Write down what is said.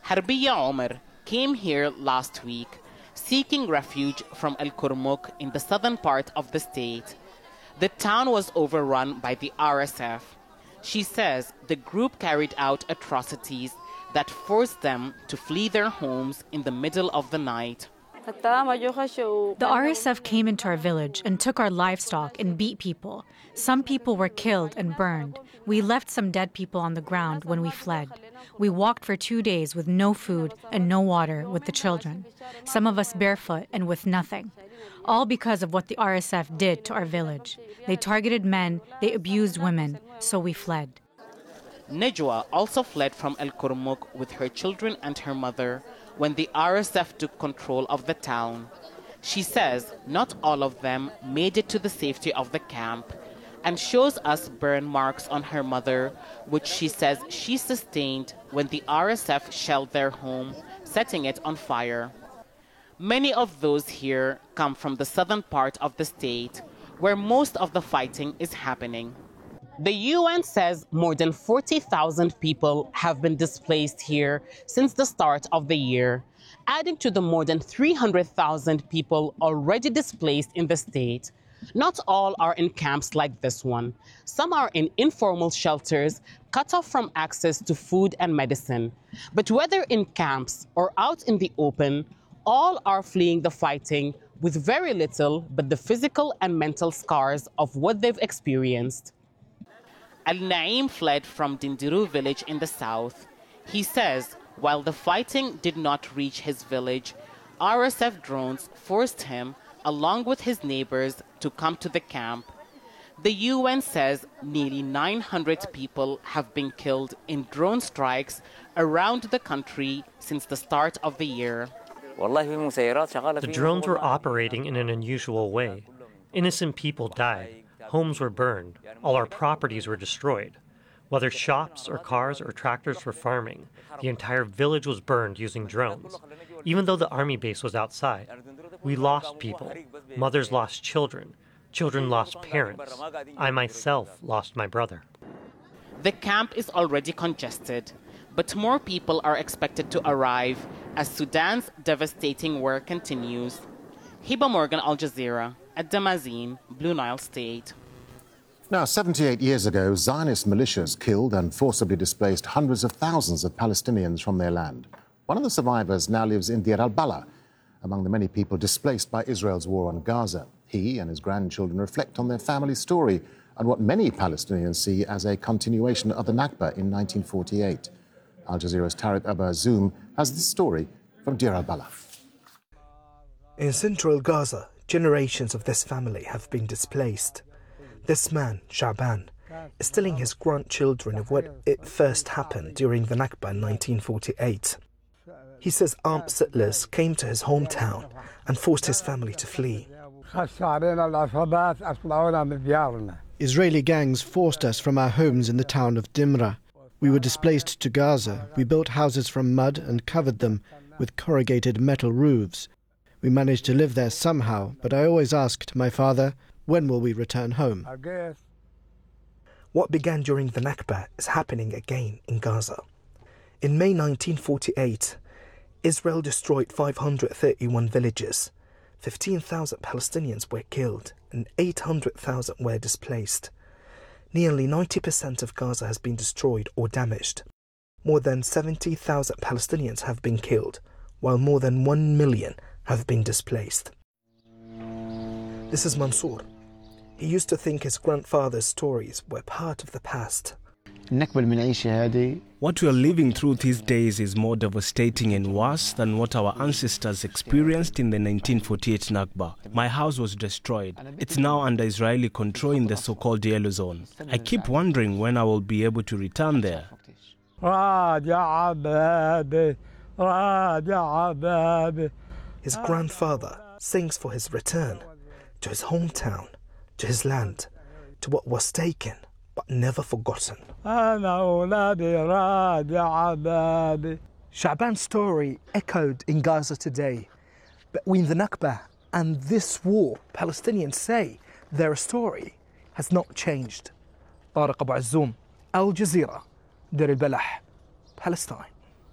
Harbiya Omar came here last week seeking refuge from Al Kurmuk in the southern part of the state. The town was overrun by the RSF. She says the group carried out atrocities that forced them to flee their homes in the middle of the night. The RSF came into our village and took our livestock and beat people. Some people were killed and burned. We left some dead people on the ground when we fled. We walked for 2 days with no food and no water with the children. Some of us barefoot and with nothing. All because of what the RSF did to our village. They targeted men, they abused women, so we fled. Najwa also fled from Al Kurmuk with her children and her mother when the RSF took control of the town. She says not all of them made it to the safety of the camp and shows us burn marks on her mother, which she says she sustained when the RSF shelled their home, setting it on fire. Many of those here come from the southern part of the state, where most of the fighting is happening. The UN says more than 40,000 people have been displaced here since the start of the year, adding to the more than 300,000 people already displaced in the state. Not all are in camps like this one. Some are in informal shelters, cut off from access to food and medicine. But whether in camps or out in the open, all are fleeing the fighting with very little but the physical and mental scars of what they've experienced. Al-Naim fled from Dindiru village in the south. He says while the fighting did not reach his village, RSF drones forced him, along with his neighbors, to come to the camp. The UN says nearly 900 people have been killed in drone strikes around the country since the start of the year. The drones were operating in an unusual way. Innocent people died. Homes were burned. All our properties were destroyed. Whether shops or cars or tractors for farming, the entire village was burned using drones. Even though the army base was outside, we lost people. Mothers lost children. Children lost parents. I myself lost my brother. The camp is already congested, but more people are expected to arrive as Sudan's devastating war continues. Hiba Morgan, Al Jazeera, at Damazin, Blue Nile State. Now, 78 years ago, Zionist militias killed and forcibly displaced hundreds of thousands of Palestinians from their land. One of the survivors now lives in Deir al-Balah, among the many people displaced by Israel's war on Gaza. He and his grandchildren reflect on their family story and what many Palestinians see as a continuation of the Nakba in 1948. Al Jazeera's Tariq Abba Zoom has this story from Deir al-Balah. In central Gaza, generations of this family have been displaced. This man, Shaban, is telling his grandchildren of what it first happened during the Nakba in 1948. He says armed settlers came to his hometown and forced his family to flee. Israeli gangs forced us from our homes in the town of Dimra. We were displaced to Gaza. We built houses from mud and covered them with corrugated metal roofs. We managed to live there somehow, but I always asked my father, when will we return home? What began during the Nakba is happening again in Gaza. In May 1948, Israel destroyed 531 villages. 15,000 Palestinians were killed and 800,000 were displaced. Nearly 90% of Gaza has been destroyed or damaged. More than 70,000 Palestinians have been killed, while more than 1 million have been displaced. This is Mansour. He used to think his grandfather's stories were part of the past. What we are living through these days is more devastating and worse than what our ancestors experienced in the 1948 Nakba. My house was destroyed. It's now under Israeli control in the so-called yellow zone. I keep wondering when I will be able to return there. His grandfather sings for his return to his hometown, to his land, to what was taken but never forgotten. Shaban's story echoed in Gaza today. Between the Nakba and this war, Palestinians say their story has not changed. Tariq Abu Azzoum, Al Jazeera, Deir al-Balah, Palestine.